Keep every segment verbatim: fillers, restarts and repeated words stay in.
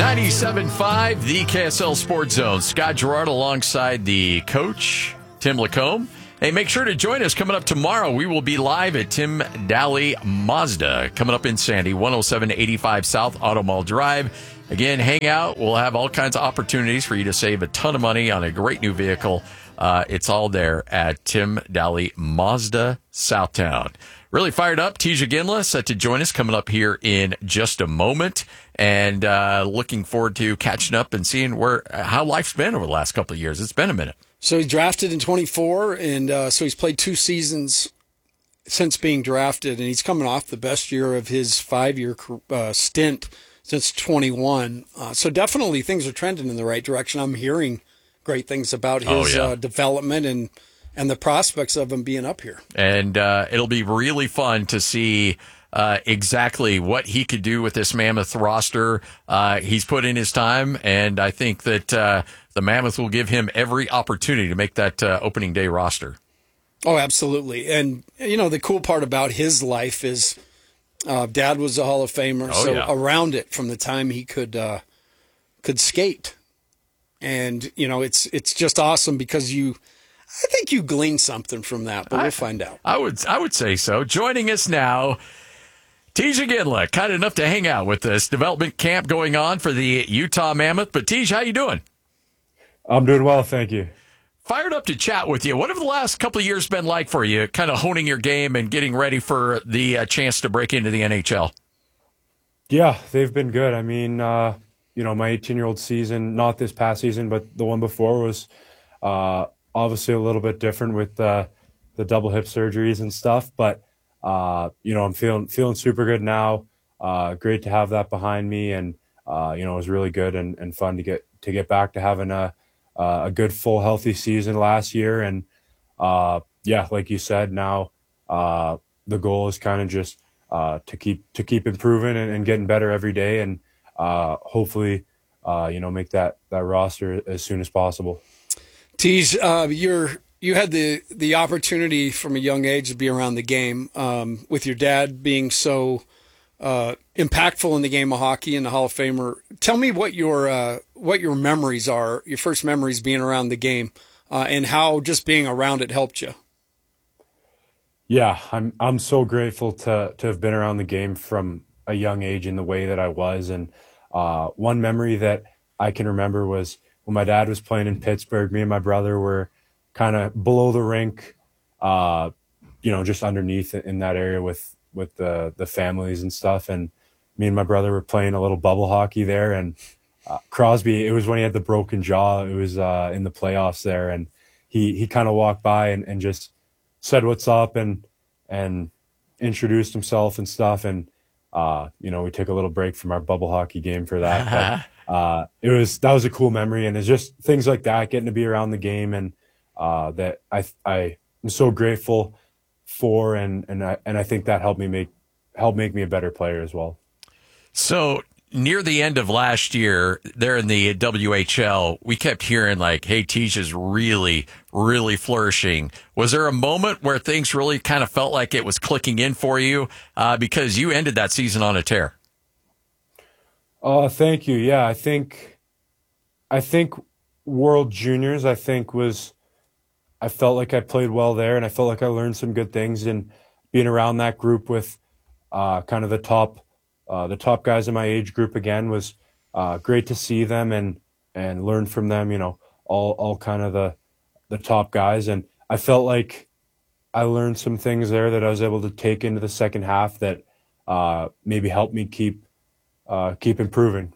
ninety-seven point five, the K S L Sports Zone. Scott Gerard alongside the coach, Tim Lacombe. Hey, make sure to join us coming up tomorrow. We will be live at Tim Daly Mazda coming up in Sandy, one oh seven eighty-five South Auto Mall Drive. Again, hang out. We'll have all kinds of opportunities for you to save a ton of money on a great new vehicle. Uh, it's all there at Tim Daly Mazda Southtown. Really fired up. Tisha Ginla set to join us coming up here in just a moment, and uh, looking forward to catching up and seeing where how life's been over the last couple of years. It's been a minute. So he drafted in twenty-four, and uh, so he's played two seasons since being drafted, and he's coming off the best year of his five-year uh, stint since twenty-one. Uh, so definitely things are trending in the right direction. I'm hearing great things about his oh, yeah. uh, development and and the prospects of him being up here. And uh, it'll be really fun to see uh, exactly what he could do with this Mammoth roster. Uh, he's put in his time, and I think that uh, the Mammoth will give him every opportunity to make that uh, opening day roster. Oh, absolutely. And, you know, the cool part about his life is uh, Dad was a Hall of Famer, oh, so yeah. around it from the time he could uh, could skate. And, you know, it's it's just awesome because you – I think you glean something from that, but we'll I, find out. I would I would say so. Joining us now, Tisha Ginla, kind enough to hang out with this development camp going on for the Utah Mammoth. But Tisha, how you doing? I'm doing well, thank you. Fired up to chat with you. What have the last couple of years been like for you, kind of honing your game and getting ready for the uh, chance to break into the N H L? Yeah, they've been good. I mean, uh, you know, my eighteen-year-old season, not this past season, but the one before was uh, – obviously a little bit different with uh, the double hip surgeries and stuff, but uh, you know, I'm feeling feeling super good now. Uh, great to have that behind me, and uh, you know, it was really good and, and fun to get to get back to having a a good full healthy season last year. And uh, yeah, like you said, now uh, the goal is kind of just uh, to keep to keep improving and, and getting better every day, and uh, hopefully, uh, you know, make that that roster as soon as possible. Tease, uh, you're you had the the opportunity from a young age to be around the game, um, with your dad being so uh, impactful in the game of hockey and the Hall of Famer. Tell me what your uh, what your memories are, your first memories being around the game, uh, and how just being around it helped you. Yeah, I'm I'm so grateful to to have been around the game from a young age in the way that I was, and uh, one memory that I can remember was when my dad was playing in Pittsburgh. Me and my brother were kind of below the rink, uh, you know, just underneath in that area with, with the, the families and stuff. And me and my brother were playing a little bubble hockey there. And uh, Crosby, it was when he had the broken jaw. It was uh, in the playoffs there. And he, he kind of walked by and, and just said, "What's up?" and, and introduced himself and stuff. And, uh, you know, we took a little break from our bubble hockey game for that. But, Uh, it was, that was a cool memory, and it's just things like that, getting to be around the game, and, uh, that I, I am so grateful for, and, and I, and I think that helped me make, helped make me a better player as well. So near the end of last year there in the W H L, we kept hearing like, hey, Tisha's really, really flourishing. Was there a moment where things really kind of felt like it was clicking in for you? Uh, because you ended that season on a tear. Oh, uh, thank you. Yeah, I think, I think World Juniors, I think was, I felt like I played well there, and I felt like I learned some good things, and being around that group with uh, kind of the top, uh, the top guys in my age group again was uh, great to see them and and learn from them. You know, all all kind of the the top guys, and I felt like I learned some things there that I was able to take into the second half that uh, maybe helped me keep. Uh, keep improving.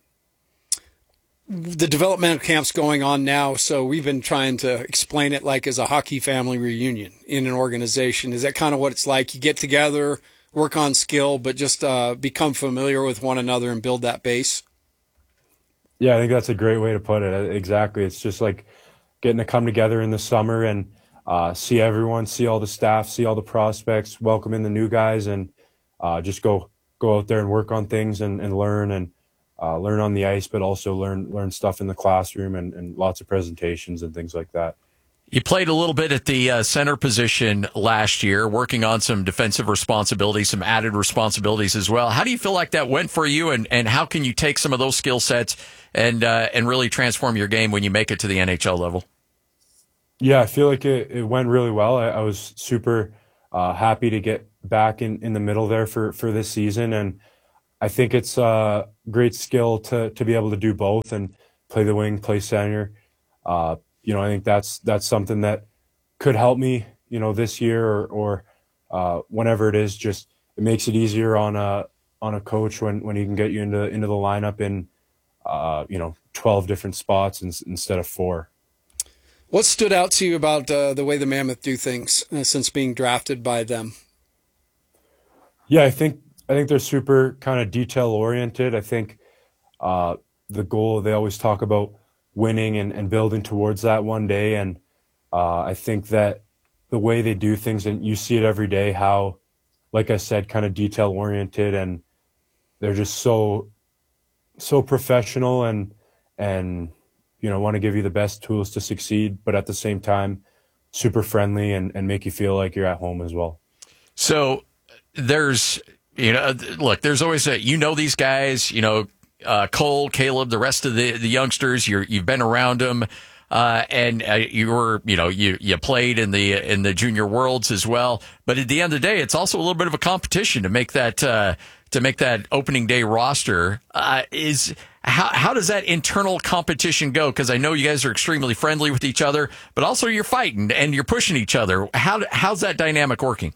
The developmental camp's going on now, so we've been trying to explain it like as a hockey family reunion in an organization. Is that kind of what it's like? You get together, work on skill, but just uh, become familiar with one another and build that base? Yeah, I think that's a great way to put it. Exactly. It's just like getting to come together in the summer and uh, see everyone, see all the staff, see all the prospects, welcome in the new guys, and uh, just go go out there and work on things and, and learn and uh, learn on the ice, but also learn learn stuff in the classroom and, and lots of presentations and things like that. You played a little bit at the uh, center position last year, working on some defensive responsibilities, some added responsibilities as well. How do you feel like that went for you, and, and how can you take some of those skill sets and uh, and really transform your game when you make it to the N H L level? Yeah, I feel like it, it went really well. I, I was super uh, happy to get back in, in the middle there for, for this season, and I think it's a great skill to to be able to do both and play the wing, play center. Uh, you know, I think that's that's something that could help me, you know, this year or, or uh, whenever it is. Just it makes it easier on a on a coach when, when he can get you into into the lineup in uh, you know twelve different spots in, instead of four. What stood out to you about uh, the way the Mammoth do things uh, since being drafted by them? Yeah, I think I think they're super kind of detail oriented. I think uh, the goal, they always talk about winning and, and building towards that one day. And uh, I think that the way they do things, and you see it every day, how, like I said, kind of detail oriented, and they're just so, so professional and, and, you know, want to give you the best tools to succeed, but at the same time, super friendly and, and make you feel like you're at home as well. So there's, you know, look, there's always a, you know, these guys, you know, uh, Cole, Caleb, the rest of the, the youngsters, you're, you've been around them. Uh, and uh, you were, you know, you, you played in the, in the junior worlds as well. But at the end of the day, it's also a little bit of a competition to make that, uh, to make that opening day roster. Uh, is how, how does that internal competition go? Cause I know you guys are extremely friendly with each other, but also you're fighting and you're pushing each other. How, how's that dynamic working?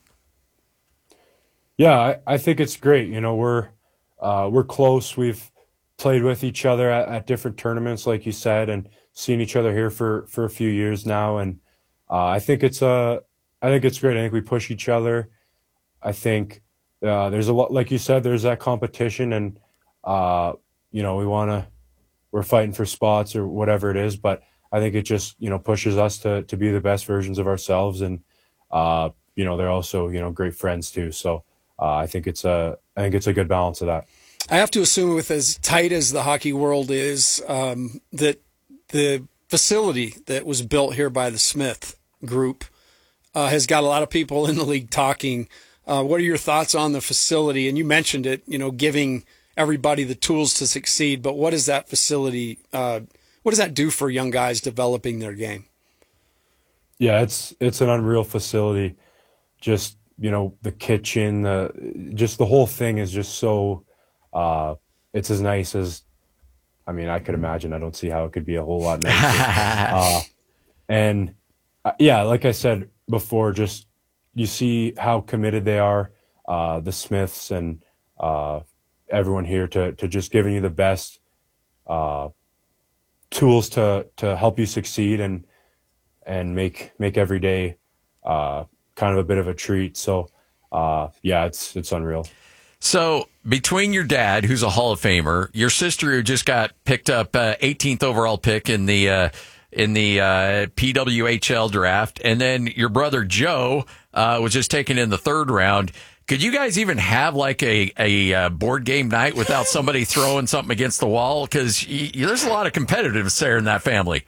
Yeah, I, I think it's great. You know, we're, uh, we're close. We've played with each other at, at different tournaments, like you said, and seen each other here for, for a few years now. And, uh, I think it's, uh, I think it's great. I think we push each other. I think, uh, there's a lot, like you said, there's that competition, and, uh, you know, we want to, we're fighting for spots or whatever it is, but I think it just, you know, pushes us to, to be the best versions of ourselves. And, uh, you know, they're also, you know, great friends too. So, uh, I think it's a, I think it's a good balance of that. I have to assume, with as tight as the hockey world is, um, that the facility that was built here by the Smith Group uh, has got a lot of people in the league talking. Uh, what are your thoughts on the facility? And you mentioned it, you know, giving everybody the tools to succeed. But what does that facility, uh, what does that do for young guys developing their game? Yeah, it's it's an unreal facility. Just, you know, the kitchen, the just the whole thing is just so. Uh, it's as nice as, I mean, I could imagine. I don't see how it could be a whole lot nicer. uh, and uh, yeah, like I said before, just you see how committed they are, uh, the Smiths and uh, everyone here to to just giving you the best uh, tools to to help you succeed and and make make every day uh, kind of a bit of a treat. So uh, yeah, it's it's unreal. So between your dad, who's a Hall of Famer, your sister who just got picked up uh, eighteenth overall pick in the uh, in the uh, P W H L draft, and then your brother Joe uh, was just taken in the third round, could you guys even have like a a uh, board game night without somebody throwing something against the wall? Because y- there's a lot of competitiveness there in that family.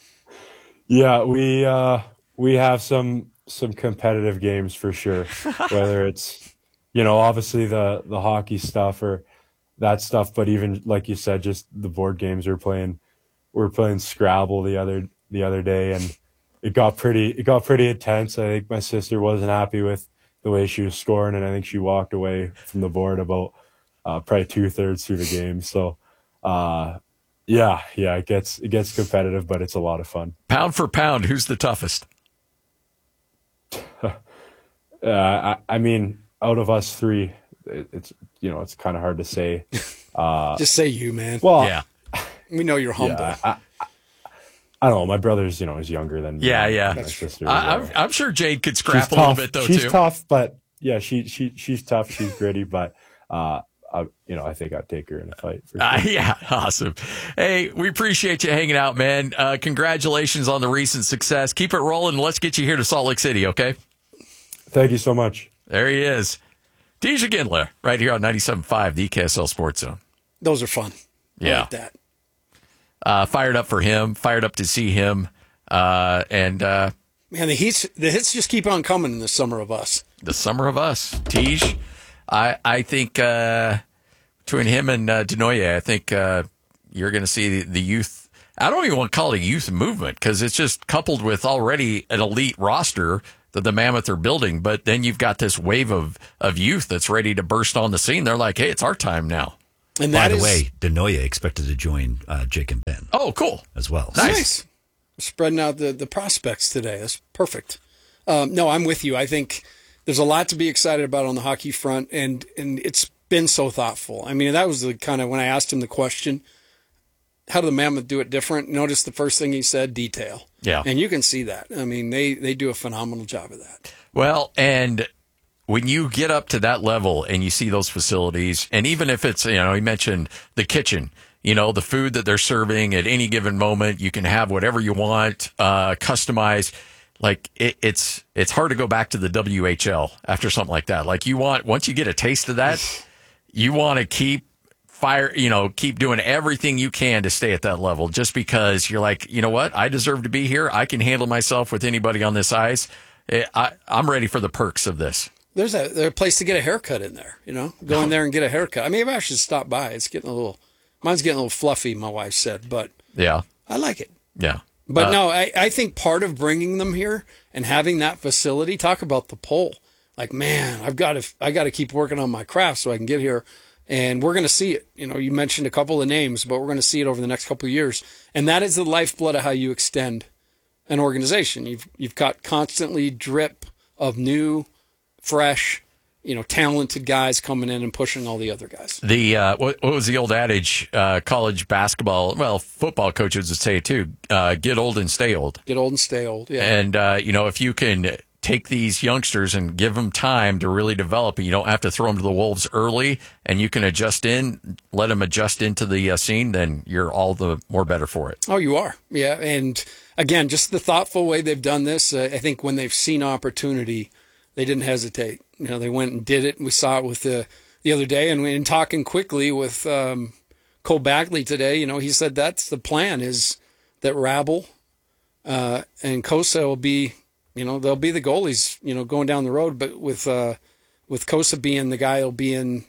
Yeah, we uh, we have some some competitive games for sure, whether it's, you know, obviously the, the hockey stuff or that stuff, but even like you said, just the board games we're playing, we we're playing Scrabble the other, the other day, and it got pretty, it got pretty intense. I think my sister wasn't happy with the way she was scoring, and I think she walked away from the board about uh, probably two thirds through the game. So, uh, yeah, yeah, it gets, it gets competitive, but it's a lot of fun. Pound for pound, who's the toughest? uh, I, I mean, out of us three, it's, you know, it's kind of hard to say. Uh, Just say you, man. Well, yeah, we know you're humble. Yeah, I, I, I don't know. My brother's, you know, is younger than me. Yeah, yeah. My sister, I, well. I'm, I'm sure Jade could scrap She's a little tough. bit though she's too. She's tough, but yeah, she she she's tough. She's gritty, but uh, I, you know, I think I'd take her in a fight. For sure. Uh, yeah, awesome. Hey, we appreciate you hanging out, man. Uh, congratulations on the recent success. Keep it rolling. Let's get you here to Salt Lake City, okay? Thank you so much. There he is. Deja Gindler, right here on ninety-seven point five, the K S L Sports Zone. Those are fun. I Yeah. like that. Uh, fired up for him, fired up to see him Uh, and uh, Man, the hits, the hits just keep on coming in the summer of us. The summer of us. Tej, I, I think uh, between him and uh, Denoye, I think uh, you're going to see the, the youth. I don't even want to call it a youth movement because it's just coupled with already an elite roster that the Mammoth are building. But then you've got this wave of, of youth that's ready to burst on the scene. They're like, hey, it's our time now. And by the is, way, Denoye expected to join uh, Jake and Ben. Oh, cool. As well. Nice. nice. Spreading out the, the prospects today. That's perfect. Um, no, I'm with you. I think there's a lot to be excited about on the hockey front, and, and it's been so thoughtful. I mean, that was the kind of, when I asked him the question, how do the Mammoth do it different? Notice the first thing he said, detail. Yeah. And you can see that. I mean, they, they do a phenomenal job of that. Well, and when you get up to that level and you see those facilities, and even if it's, you know, he mentioned the kitchen, you know, the food that they're serving at any given moment, you can have whatever you want, uh, customized. Like it, it's, it's hard to go back to the W H L after something like that. Like you want, once you get a taste of that, you want to keep fire, you know, keep doing everything you can to stay at that level just because you're like, you know what? I deserve to be here. I can handle myself with anybody on this ice. I, I'm ready for the perks of this. There's a, there's a place to get a haircut in there, you know, go in there and get a haircut. I mean, maybe I should stop by. It's getting a little, mine's getting a little fluffy, my wife said, but yeah, I like it. Yeah. But uh, no, I, I think part of bringing them here and having that facility, talk about the pull. Like, man, I've got to, I got to keep working on my craft so I can get here. And we're going to see it. You know, you mentioned a couple of names, but we're going to see it over the next couple of years. And that is the lifeblood of how you extend an organization. You've, you've got constantly drip of new, fresh, you know, talented guys coming in and pushing all the other guys. The uh, what, what was the old adage? Uh, college basketball, well, football coaches would say it too. Uh, get old and stay old. Get old and stay old. Yeah. And uh, you know, if you can take these youngsters and give them time to really develop, and you don't have to throw them to the wolves early, and you can adjust in, let them adjust into the uh, scene, then you're all the more better for it. Oh, you are. Yeah. And again, just the thoughtful way they've done this. Uh, I think when they've seen opportunity, they didn't hesitate. You know, they went and did it. We saw it with the the other day, and in talking quickly with um, Cole Bagley today, you know, he said that's the plan is that Rabble uh, and Kosa will be, you know, they'll be the goalies, you know, going down the road. But with uh, with Kosa being the guy who'll be in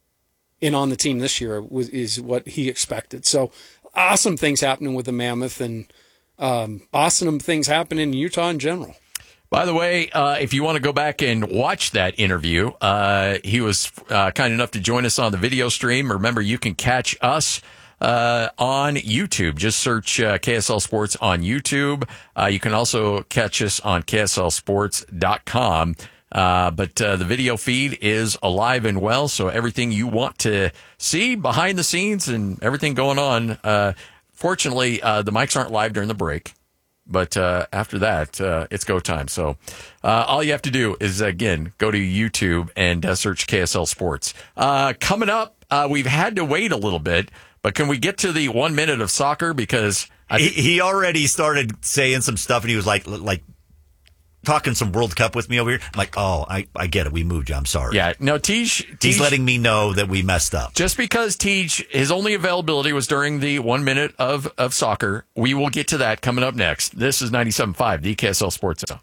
in on the team this year was, is what he expected. So awesome things happening with the Mammoth, and um, awesome things happening in Utah in general. By the way, uh, if you want to go back and watch that interview, uh, he was uh, kind enough to join us on the video stream. Remember, you can catch us uh, on YouTube. Just search uh, K S L Sports on YouTube. Uh, you can also catch us on K S L sports dot com. Uh, but uh, the video feed is alive and well, so everything you want to see behind the scenes and everything going on. Uh, fortunately, uh, the mics aren't live during the break. But uh, after that, uh, it's go time. So uh, all you have to do is, again, go to YouTube and uh, search K S L Sports. Uh, coming up, uh, we've had to wait a little bit, but can we get to the one minute of soccer? Because I th- he, he already started saying some stuff, and he was like, like talking some World Cup with me over here. I'm like, oh, I, I get it. We moved you. I'm sorry. Yeah. No, Tej. He's letting me know that we messed up. Just because Tej, his only availability was during the one minute of, of soccer. We will get to that coming up next. This is ninety-seven point five, the K S L Sports Zone.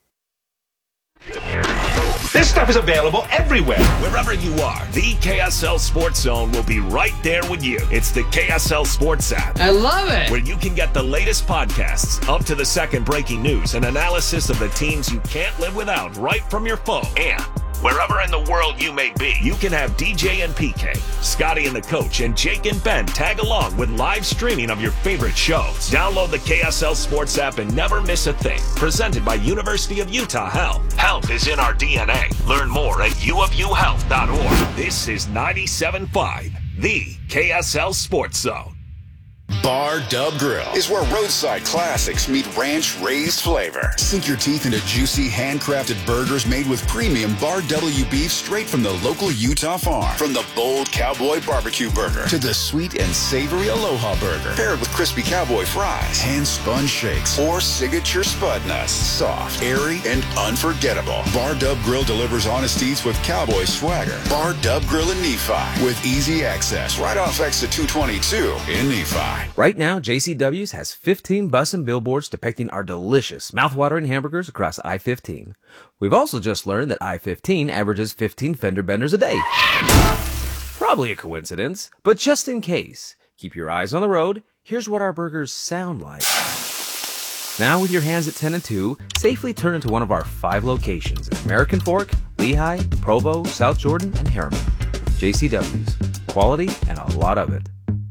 This stuff is available everywhere. Wherever you are, the K S L Sports Zone will be right there with you. It's the K S L Sports app. I love it. Where you can get the latest podcasts, up to the second breaking news, and analysis of the teams you can't live without right from your phone. And wherever in the world you may be, you can have D J and P K, Scotty and the Coach, and Jake and Ben tag along with live streaming of your favorite shows. Download the K S L Sports app and never miss a thing. Presented by University of Utah Health. Health is in our D N A. Learn more at u of u health dot org. This is ninety-seven point five, the K S L Sports Zone. Bar Dub Grill is where roadside classics meet ranch-raised flavor. Sink your teeth into juicy, handcrafted burgers made with premium Bar W beef straight from the local Utah farm. From the bold cowboy barbecue burger to the sweet and savory Aloha burger, paired with crispy cowboy fries, hand-spun shakes, or signature spud nuts. Soft, airy, and unforgettable. Bar Dub Grill delivers honest eats with cowboy swagger. Bar Dub Grill in Nephi with easy access right off exit two twenty-two in Nephi. Right now, J C W's has fifteen bussin' billboards depicting our delicious, mouthwatering hamburgers across I fifteen. We've also just learned that I fifteen averages fifteen fender benders a day. Probably a coincidence, but just in case, keep your eyes on the road. Here's what our burgers sound like. Now with your hands at ten and two, safely turn into one of our five locations in American Fork, Lehigh, Provo, South Jordan, and Harriman. J C W's. Quality and a lot of it.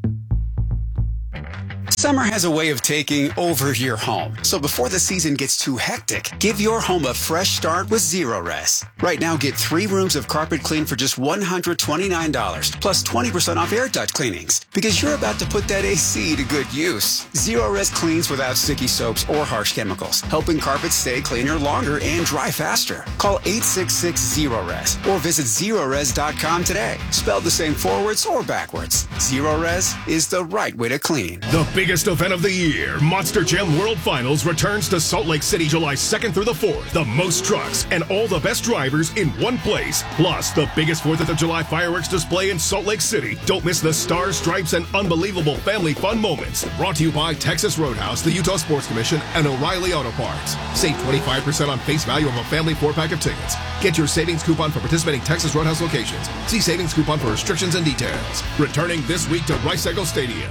Summer has a way of taking over your home. So before the season gets too hectic, give your home a fresh start with Zerorez. Right now, get three rooms of carpet clean for just one hundred twenty-nine dollars, plus twenty percent off air duct cleanings. Because you're about to put that A C to good use. Zerorez cleans without sticky soaps or harsh chemicals, helping carpets stay cleaner longer and dry faster. Call eight six six, Zerorez or visit Zerorez dot com today. Spelled the same forwards or backwards. Zerorez is the right way to clean. The biggest event of the year, Monster Jam World Finals, returns to Salt Lake City July second through the fourth. The most trucks and all the best drivers in one place. Plus, the biggest fourth of July fireworks display in Salt Lake City. Don't miss the stars, stripes, and unbelievable family fun moments. Brought to you by Texas Roadhouse, the Utah Sports Commission, and O'Reilly Auto Parts. Save twenty-five percent on face value of a family four-pack of tickets. Get your savings coupon for participating Texas Roadhouse locations. See savings coupon for restrictions and details. Returning this week to Rice Eccles Stadium.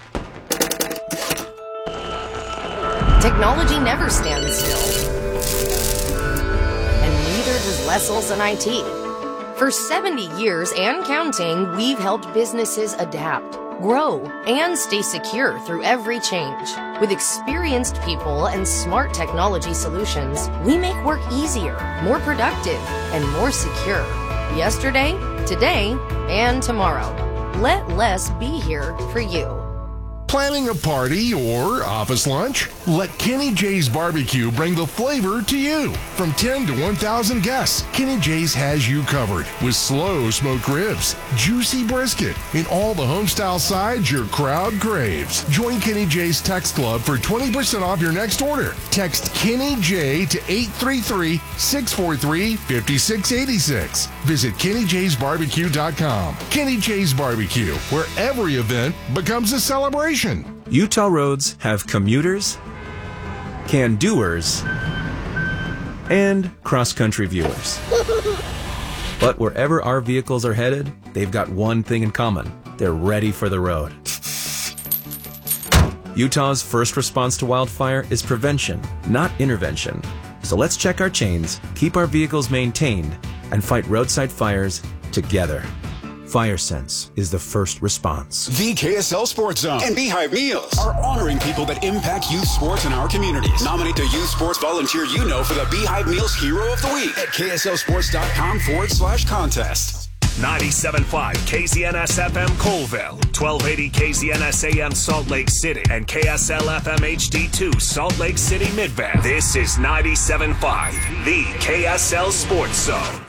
Technology never stands still. And neither does Les Olson I T. For seventy years and counting, we've helped businesses adapt, grow, and stay secure through every change. With experienced people and smart technology solutions, we make work easier, more productive, and more secure. Yesterday, today, and tomorrow. Let Les be here for you. Planning a party or office lunch? Let Kenny J's Barbecue bring the flavor to you. From ten to one thousand guests, Kenny J's has you covered with slow smoked ribs, juicy brisket, and all the homestyle sides your crowd craves. Join Kenny J's Text Club for twenty percent off your next order. Text Kenny J to eight three three, six four three, five six eight six. Visit Kenny J's Barbecue dot com. Kenny J's Barbecue, where every event becomes a celebration. Utah roads have commuters, can-doers, and cross-country viewers. But wherever our vehicles are headed, they've got one thing in common. They're ready for the road. Utah's first response to wildfire is prevention, not intervention. So let's check our chains, keep our vehicles maintained, and fight roadside fires together. FireSense is the first response. The K S L Sports Zone and Beehive Meals are honoring people that impact youth sports in our communities. Nominate the youth sports volunteer you know for the Beehive Meals Hero of the Week at K S L sports dot com forward slash contest. ninety-seven point five K Z N S F M Colville, twelve eighty K Z N S A M Salt Lake City, and K S L F M H D two Salt Lake City Midvale. This is ninety-seven point five, the K S L Sports Zone.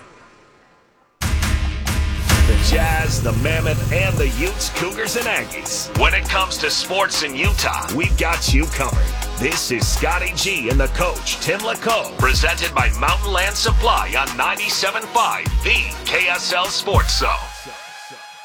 The Jazz, the Mammoth, and the Utes, Cougars, and Aggies. When it comes to sports in Utah, we've got you covered. This is Scotty G and the coach, Tim Lacombe, presented by Mountain Land Supply on ninety-seven point five, the K S L Sports Zone.